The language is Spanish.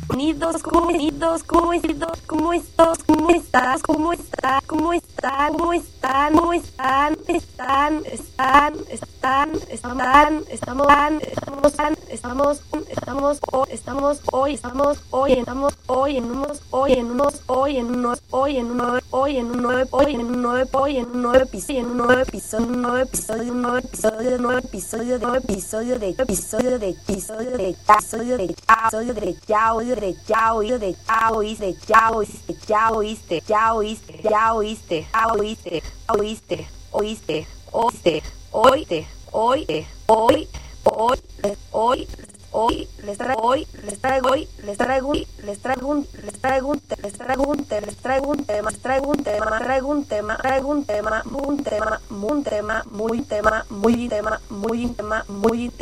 Unidos, ¿cómo estás? ¿Cómo estás? ¿Cómo estás? ¿Cómo estás? ¿Cómo están? ¿Cómo están? ¿Cómo están? ¿Cómo están?